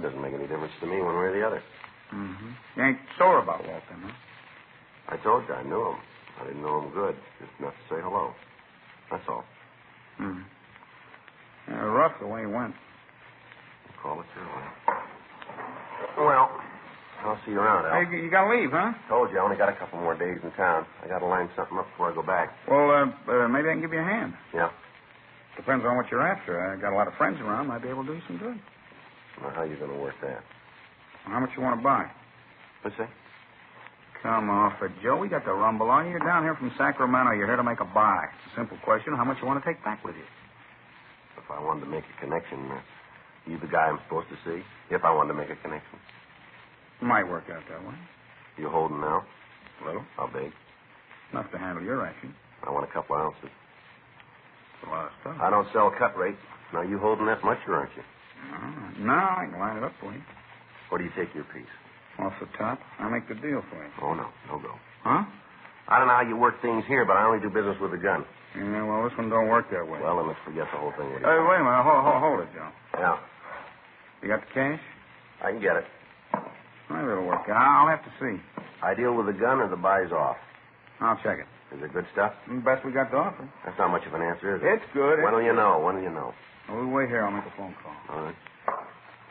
Doesn't make any difference to me one way or the other. Mm-hmm. You ain't sore about Walt, then, huh? I told you I knew him. I didn't know him good. Just enough to say hello. That's all. Hmm. Yeah, rough the way he went. Call it your way. Well, I'll see you around, Al. Hey, you gotta leave, huh? Told you I only got a couple more days in town. I gotta line something up before I go back. Well, maybe I can give you a hand. Yeah? Depends on what you're after. I got a lot of friends around. Might be able to do you some good. Well, how are you going to work that? How much you want to buy? What's that? Come off it, Joe. We got the rumble on you. You're down here from Sacramento. You're here to make a buy. It's a simple question. How much you want to take back with you? If I wanted to make a connection, you the guy I'm supposed to see? If I wanted to make a connection. Might work out that way. You holding now? A little. How big? Enough to handle your action. I want a couple of ounces. It's a lot of stuff. I don't sell cut rate. Now, you holding that much, or aren't you? No, I can line it up for you. What do you take your piece? Off the top. I'll make the deal for you. Oh, no. No go. Huh? I don't know how you work things here, but I only do business with a gun. Yeah, well, this one don't work that way. Well, then let's forget the whole thing. Wait a minute. Hold it, Joe. Yeah. You got the cash? I can get it. Maybe it'll work out. I'll have to see. I deal with the gun or the buy's off. I'll check it. Is it good stuff? The best we got to offer. That's not much of an answer, is it? It's good. When will you know? When will you know? We'll wait here. I'll make a phone call. All right.